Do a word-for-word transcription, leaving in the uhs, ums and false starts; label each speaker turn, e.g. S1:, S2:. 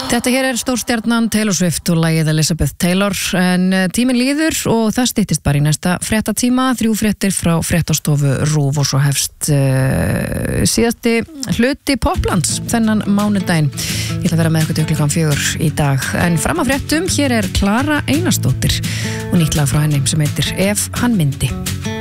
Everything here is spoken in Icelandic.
S1: Þetta hér er stórstjarnan Taylor Swift og lagið Elizabeth Taylor, en tíminn líður og það styttist bara í næsta fréttatíma, þrjú fréttir frá fréttastofu RÚV og svo hefst uh, síðasti hluti Poplands þennan mánudaginn. Ég ætla að vera með eitthvað klukkan fjögur í dag, en fram að fréttum hér er Klara Einarsdóttir og nýtt lag frá henni sem heitir Ef hann myndi.